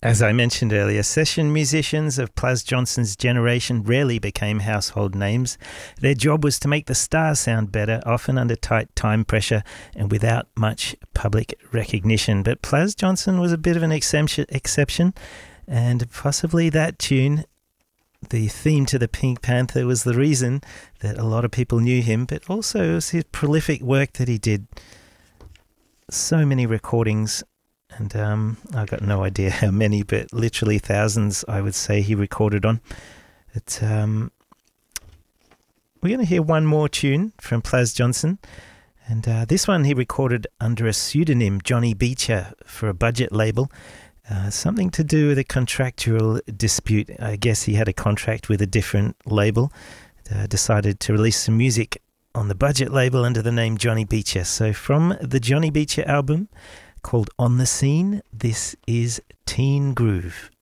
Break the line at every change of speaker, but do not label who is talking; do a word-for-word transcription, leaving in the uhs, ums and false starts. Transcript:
As I mentioned earlier, session musicians of Plas Johnson's generation rarely became household names. Their job was to make the stars sound better, often under tight time pressure and without much public recognition. But Plas Johnson was a bit of an exception, and possibly that tune, the theme to the Pink Panther, was the reason that a lot of people knew him, but also it was his prolific work that he did. So many recordings. And um, I've got no idea how many, but literally thousands, I would say, he recorded on. It, um, we're going to hear one more tune from Plas Johnson. And uh, this one he recorded under a pseudonym, Johnny Beecher, for a budget label. Uh, something to do with a contractual dispute. I guess he had a contract with a different label. Uh, decided to release some music on the budget label under the name Johnny Beecher. So from the Johnny Beecher album, called On the Scene, this is Teen Groove.